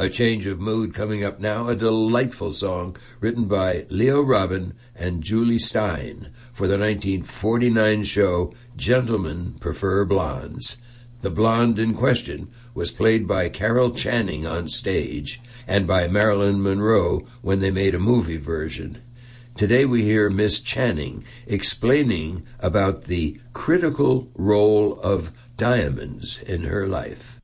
A change of mood coming up now, a delightful song written by Leo Robin and Julie Stein for the 1949 show Gentlemen Prefer Blondes. The blonde in question was played by Carol Channing on stage and by Marilyn Monroe when they made a movie version. Today we hear Miss Channing explaining about the critical role of diamonds in her life.